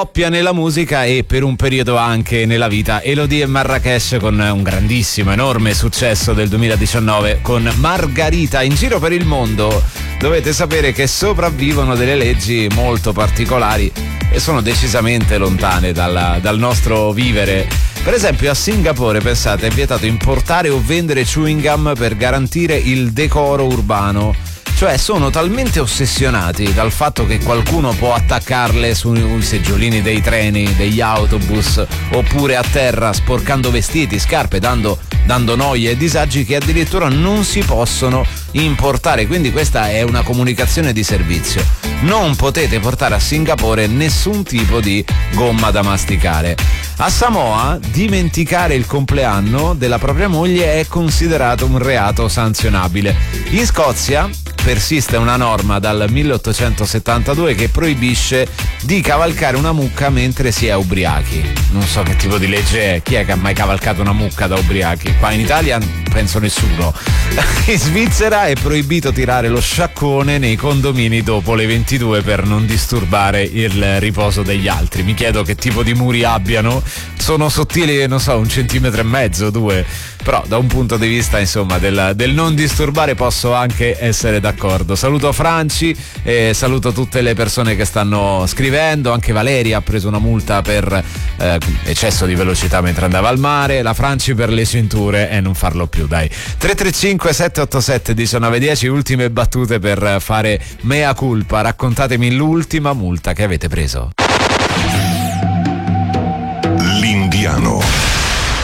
doppia nella musica e per un periodo anche nella vita. Elodie e Marracash con un grandissimo, enorme successo del 2019 con Margarita. In giro per il mondo dovete sapere che sopravvivono delle leggi molto particolari e sono decisamente lontane dal nostro vivere. Per esempio a Singapore, pensate, è vietato importare o vendere chewing gum per garantire il decoro urbano. Cioè sono talmente ossessionati dal fatto che qualcuno può attaccarle sui seggiolini dei treni, degli autobus, oppure a terra sporcando vestiti, scarpe, dando noie e disagi, che addirittura non si possono importare. Quindi questa è una comunicazione di servizio: non potete portare a Singapore nessun tipo di gomma da masticare. A Samoa dimenticare il compleanno della propria moglie è considerato un reato sanzionabile. In Scozia persiste una norma dal 1872 che proibisce di cavalcare una mucca mentre si è ubriachi. Non so che tipo di legge è. Chi è che ha mai cavalcato una mucca da ubriachi? Qua in Italia penso nessuno. In Svizzera è proibito tirare lo sciaccone nei condomini dopo le 22 per non disturbare il riposo degli altri. Mi chiedo che tipo di muri abbiano. Sono sottili, non so, 1,5 centimetri, 2. Però da un punto di vista, insomma, del non disturbare posso anche essere d'accordo. Saluto Franci e saluto tutte le persone che stanno scrivendo. Anche Valeria ha preso una multa per eccesso di velocità mentre andava al mare. La Franci per le cinture e non farlo più, dai. 335 787 1910, ultime battute per fare mea culpa. Raccontatemi l'ultima multa che avete preso.